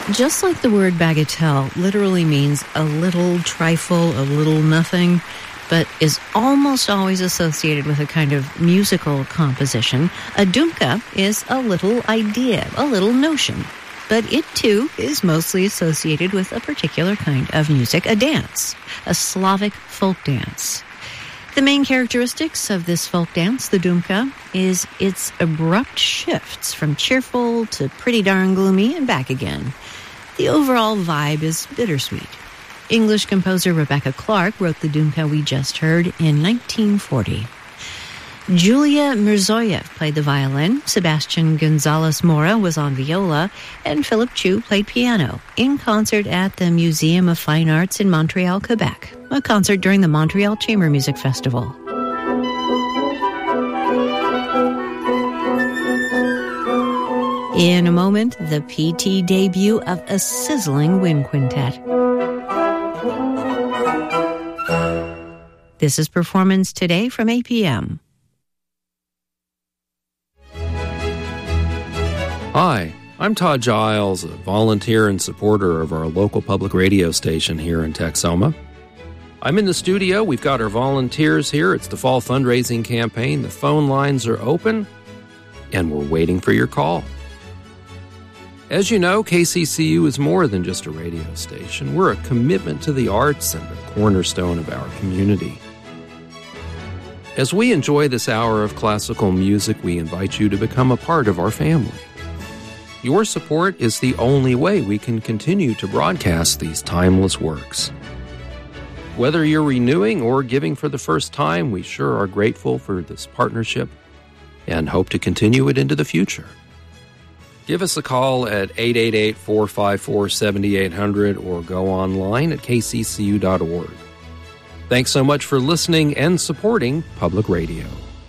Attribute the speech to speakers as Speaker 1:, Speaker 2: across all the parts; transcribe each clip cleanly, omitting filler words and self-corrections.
Speaker 1: Just like the word bagatelle literally means a little trifle, a little nothing, but is almost always associated with a kind of musical composition, a dumka is a little idea, a little notion. But it, too, is mostly associated with a particular kind of music, a dance, a Slavic folk dance. The main characteristics of this folk dance, the dumka, is its abrupt shifts from cheerful to pretty darn gloomy and back again. The overall vibe is bittersweet. English composer Rebecca Clark wrote the dumka we just heard in 1940. Julia Mirzoyev played the violin, Sebastian Gonzalez Mora was on viola, and Philip Chu played piano in concert at the Museum of Fine Arts in Montreal, Quebec, a concert during the Montreal Chamber Music Festival. In a moment, the PT debut of a sizzling wind quintet. This is Performance Today from APM.
Speaker 2: Hi, I'm Todd Giles, a volunteer and supporter of our local public radio station here in Texoma. I'm in the studio. We've got our volunteers here. It's the fall fundraising campaign. The phone lines are open, and we're waiting for your call. As you know, KCCU is more than just a radio station. We're a commitment to the arts and a cornerstone of our community. As we enjoy this hour of classical music, we invite you to become a part of our family. Your support is the only way we can continue to broadcast these timeless works. Whether you're renewing or giving for the first time, we sure are grateful for this partnership and hope to continue it into the future. Give us a call at 888-454-7800 or go online at kccu.org. Thanks so much for listening and supporting public radio.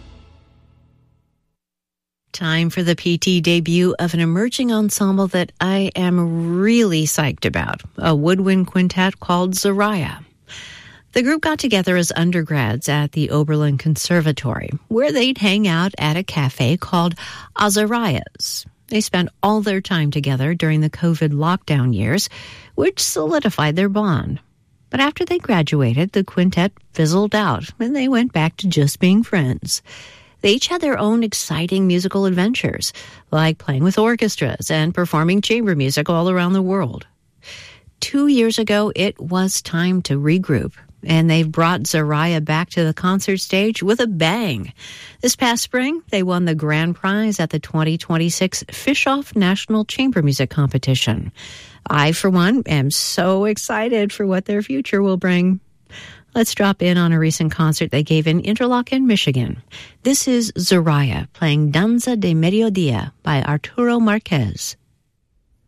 Speaker 1: Time for the PT debut of an emerging ensemble that I am really psyched about, a woodwind quintet called Zariah. The group got together as undergrads at the Oberlin Conservatory, where they'd hang out at a cafe called Azariah's. They spent all their time together during the COVID lockdown years, which solidified their bond. But after they graduated, the quintet fizzled out, and they went back to just being friends. They each had their own exciting musical adventures, like playing with orchestras and performing chamber music all around the world. 2 years ago, it was time to regroup, and they've brought Zariah back to the concert stage with a bang. This past spring, they won the grand prize at the 2026 Fischoff National Chamber Music Competition. I, for one, am so excited for what their future will bring. Let's drop in on a recent concert they gave in Interlochen, Michigan. This is Zariah playing Danza de Mediodía by Arturo Marquez.